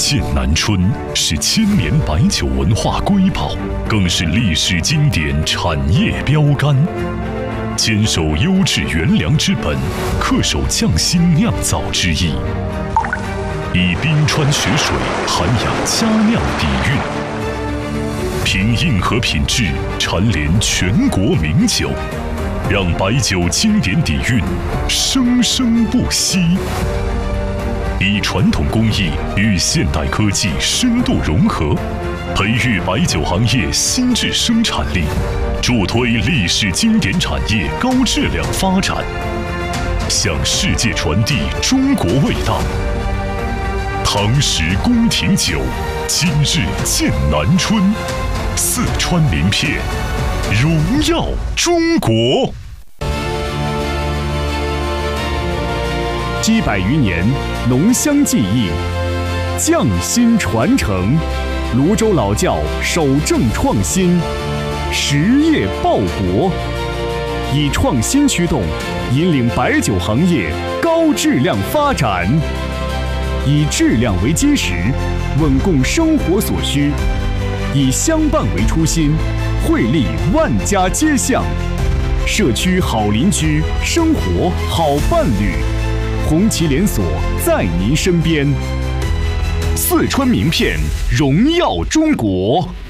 剑南春是千年白酒文化瑰宝，更是历史经典产业标杆。坚守优质原粮之本，恪守匠心酿造之意，以冰川雪水涵养佳酿底蕴，凭硬核品质蝉联全国名酒，让白酒经典底蕴生生不息。以传统工艺与现代科技深度融合，培育白酒行业新质生产力，助推历史经典产业高质量发展，向世界传递中国味道。唐时宫廷酒，今日剑南春，四川名片，荣耀中国。 700余年浓香技艺，匠心传承，泸州老窖守正创新，实业报国，以创新驱动，引领白酒行业高质量发展，以质量为基石，稳供生活所需，以相伴为初心，惠利万家街巷，社区好邻居，生活好伴侣。红旗连锁在您身边，四川名片，荣耀中国。